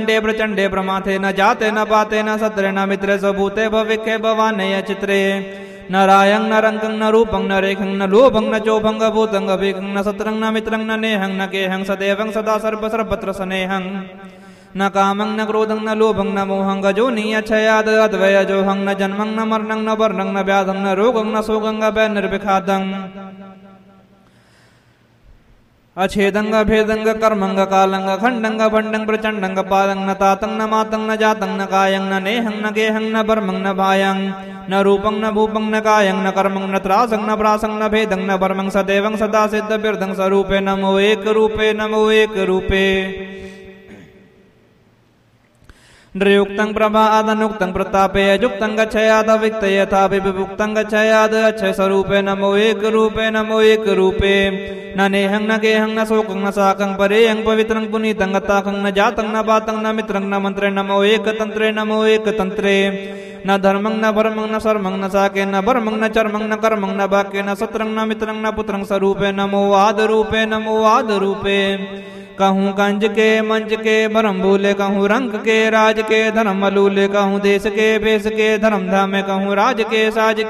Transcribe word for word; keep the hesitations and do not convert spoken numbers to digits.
चंडे प्रचंडे प्रमाथे न जाते न पाते न सत्रे न मित्रे सबूते भविखे भवाने चित्रे न रायं न रंगं न रूपं न रेखं न लोभं न चोभं भूतं भीखं न सत्रं न मित्रं न नेहं न केहं सदेवं सदा सर्व सर्वत्र स्नेहं न कामं न क्रोधं न लोभं न मोहं गजो नियच्छयाद अद्वयजोहं न जन्मं न मरणं न वर्णं न व्याधं न रोगं न शोकं निर्विखादं अछेदंग भेदंग कर्मंग कालंग खंडंग भंडंग प्रचंडंग पादंग न तातंग न मातंग न जातंग न कायंग न नेहंग न गेहंग न बर्मंग न भायंग न रूपंग न भूपंग न कायंग न कर्मंग न त्रासंग न प्रासंग न भेदंग न बर्मंग सदेवंग सदा सिद्ध बिरदंग स्वरूपे नमो एक रूपे नमो एक रूपे नृयुक्तं प्रभा आदनुक्तं प्रतापे अजुक्तं गच्छयाद विक्त यथा विभुक्तं गच्छयाद अक्षय स्वरूपे नमो एक रूपे नमो एक रूपे न नेहं न गेहं न शोकं न साकं परेयं पवित्रं पुनीतं गताकं न जातं न पातं न मित्रं न मन्त्रे नमो एक तन्त्रे नमो एक तन्त्रे न धर्मं न भर्मं न शर्मं न साके न भर्मं न चर्मं न कर्मं न वाक्ये न सत्रं न मित्रं न पुत्रं स्वरूपे नमो आदरूपे नमो आदरूपे कहूँ कंज के मंज के बरम भूले कहूँ रंग के राज के धर्म मलूले कहूँ देश के भेष के धर्म धामे कहूँ राज के साज